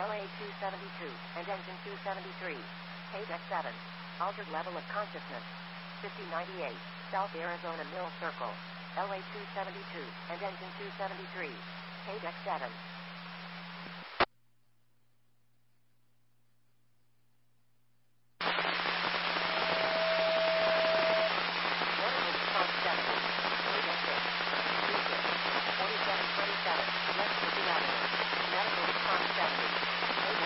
LA-272, and engine 273. Page X7. Altered level of consciousness. 5098, South Arizona Mill Circle. LA-272, and engine 273. Page X7.